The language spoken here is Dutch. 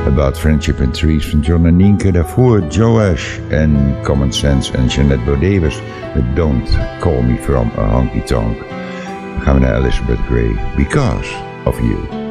About Friendship and Trees van John en Nienke. Daarvoor Joash en Common Sense en Jeanette Bodevers met Don't Call Me From a Honky Tonk. Dan gaan we naar Elizabeth Gray, Because of You.